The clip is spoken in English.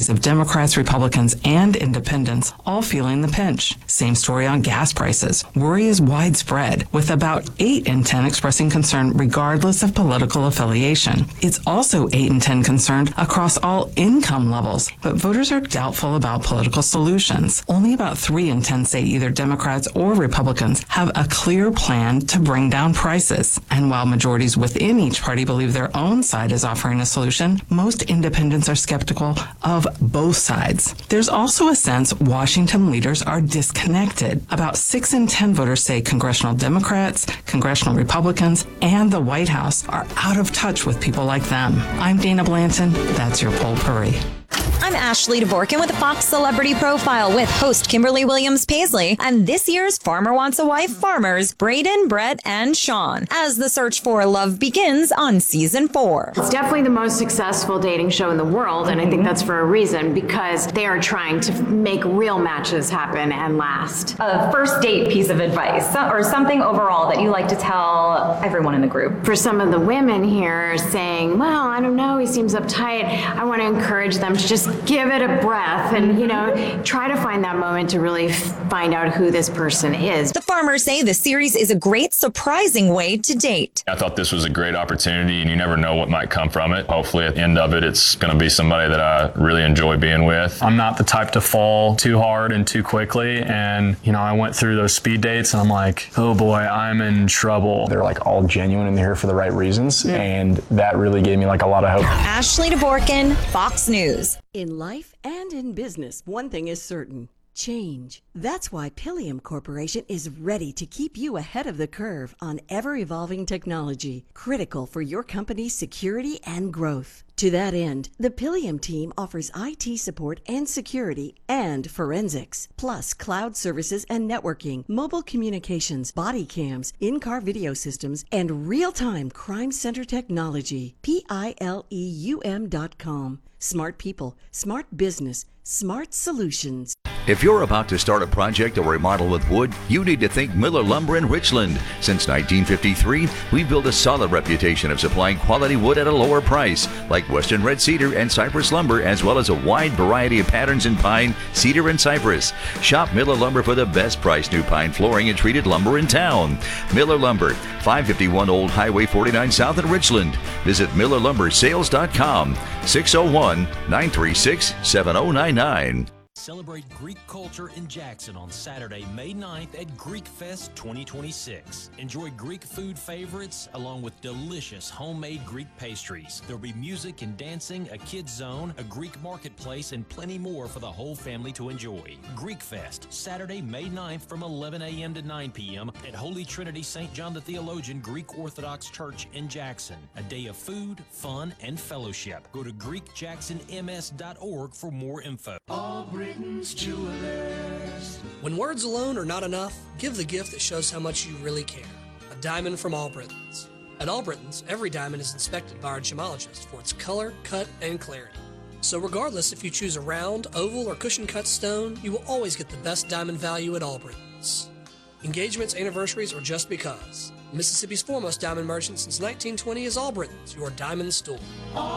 majorities of Democrats, Republicans, and independents all feeling the pinch. Same story on gas prices. Worry is widespread, with about 8 in 10 expressing concern regardless of political affiliation. It's also 8 in 10 concerned across all income levels, but voters are doubtful about political solutions. Only about 3 in 10 say either Democrats or Republicans have a clear plan to bring down prices. And while majorities within each party believe their own side is offering a solution, most independents are skeptical of both sides. There's also a sense Washington leaders are disconnected. About 6 in 10 voters say congressional Democrats, congressional Republicans, and the White House are out of touch with people like them. I'm Dana Blanton. That's your Poll Puri. I'm Ashley DeVorkin with the Fox Celebrity Profile with host Kimberly Williams Paisley and this year's Farmer Wants a Wife farmers Braden, Brett, and Sean as the search for love begins on season 4. It's definitely the most successful dating show in the world, and I think that's for a reason, because they are trying to make real matches happen and last. A first date piece of advice or something overall that you like to tell everyone in the group. For some of the women here saying, well, I don't know, he seems uptight, I want to encourage them to just give it a breath and, try to find that moment to really find out who this person is. The farmers say the series is a great, surprising way to date. I thought this was a great opportunity, and you never know what might come from it. Hopefully at the end of it, it's going to be somebody that I really enjoy being with. I'm not the type to fall too hard and too quickly, and, I went through those speed dates, and I'm like, oh boy, I'm in trouble. They're like all genuine and they're here for the right reasons, and that really gave me like a lot of hope. Ashley DeVorkin, Fox News. In life and in business, one thing is certain: change. That's why Pilium Corporation is ready to keep you ahead of the curve on ever-evolving technology, critical for your company's security and growth. To that end, the Pilium team offers IT support and security and forensics, plus cloud services and networking, mobile communications, body cams, in-car video systems, and real-time crime center technology. Pileum.com. Smart people, smart business, smart solutions. If you're about to start a project or remodel with wood, you need to think Miller Lumber in Richland. Since 1953, we've built a solid reputation of supplying quality wood at a lower price, like Western Red Cedar and Cypress Lumber, as well as a wide variety of patterns in pine, cedar, and cypress. Shop Miller Lumber for the best price new pine flooring and treated lumber in town. Miller Lumber, 551 Old Highway 49 South in Richland. Visit MillerLumberSales.com, 601-936-7099. Celebrate Greek culture in Jackson on Saturday, May 9th at Greek Fest 2026. Enjoy Greek food favorites along with delicious homemade Greek pastries. There'll be music and dancing, a kids zone, a Greek marketplace, and plenty more for the whole family to enjoy. Greek Fest, Saturday, May 9th from 11 a.m. to 9 p.m. at Holy Trinity St. John the Theologian Greek Orthodox Church in Jackson. A day of food, fun, and fellowship. Go to GreekJacksonMS.org for more info. When words alone are not enough, give the gift that shows how much you really care. A diamond from Albritton's. At Albritton's, every diamond is inspected by our gemologist for its color, cut, and clarity. So regardless if you choose a round, oval, or cushion-cut stone, you will always get the best diamond value at Albritton's. Engagements, anniversaries, or just because. Mississippi's foremost diamond merchant since 1920 is Albritton's, your diamond store.